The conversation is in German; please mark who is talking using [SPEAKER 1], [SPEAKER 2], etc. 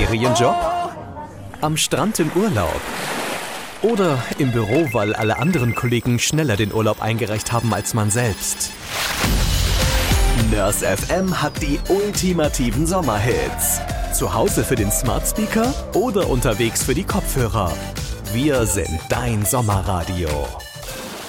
[SPEAKER 1] Ferienjob? Am Strand im Urlaub? Oder im Büro, weil alle anderen Kollegen schneller den Urlaub eingereicht haben als man selbst? Nurse FM hat die ultimativen Sommerhits. Zu Hause für den Smart Speaker oder unterwegs für die Kopfhörer. Wir sind dein Sommerradio.